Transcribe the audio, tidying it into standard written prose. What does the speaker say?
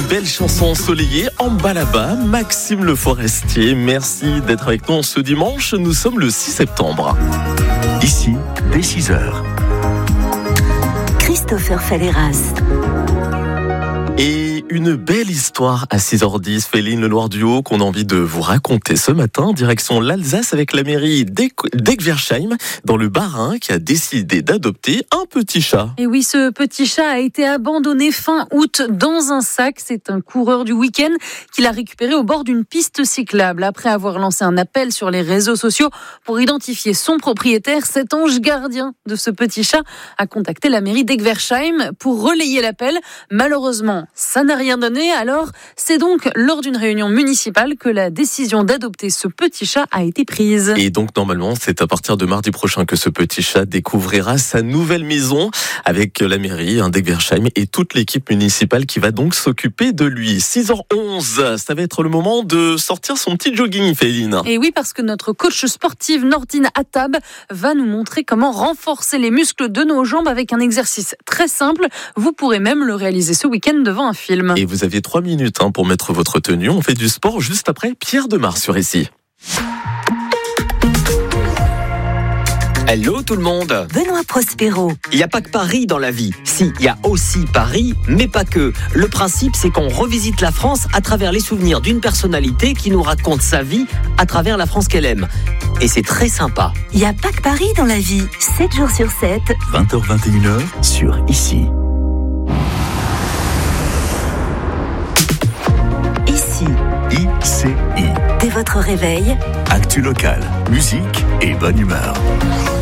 belle chanson ensoleillée en bas là-bas. Maxime Le Forestier, merci d'être avec nous ce dimanche. Nous sommes le 6 septembre. Ici, dès 6h. Christopher Falleras. Et une belle histoire à 6h10, Féline Le Noir du Haut, qu'on a envie de vous raconter ce matin, direction l'Alsace avec la mairie d'Egversheim, dans le Bas-Rhin, qui a décidé d'adopter un petit chat. Et oui, ce petit chat a été abandonné fin août dans un sac. C'est un coureur du week-end qui l'a récupéré au bord d'une piste cyclable. Après avoir lancé un appel sur les réseaux sociaux pour identifier son propriétaire, cet ange gardien de ce petit chat a contacté la mairie d'Egversheim pour relayer l'appel. Malheureusement, ça n'a rien donné, alors c'est donc lors d'une réunion municipale que la décision d'adopter ce petit chat a été prise. Et donc normalement, c'est à partir de mardi prochain que ce petit chat découvrira sa nouvelle maison avec la mairie d'Egversheim et toute l'équipe municipale qui va donc s'occuper de lui. 6h11, ça va être le moment de sortir son petit jogging, Féline. Et oui, parce que notre coach sportive Nordine Attab va nous montrer comment renforcer les muscles de nos jambes avec un exercice très simple. Vous pourrez même le réaliser ce week-end devant un film. Et vous aviez 3 minutes pour mettre votre tenue. On fait du sport juste après Pierre Demar sur ici. Hello tout le monde. Benoît Prospero. Il n'y a pas que Paris dans la vie. Si, il y a aussi Paris, mais pas que. Le principe, c'est qu'on revisite la France à travers les souvenirs d'une personnalité qui nous raconte sa vie à travers la France qu'elle aime. Et c'est très sympa. Il n'y a pas que Paris dans la vie. 7 jours sur 7. 20h-21h sur Ici. Ici. ICI. Dès votre réveil. Actu local, musique et bonne humeur.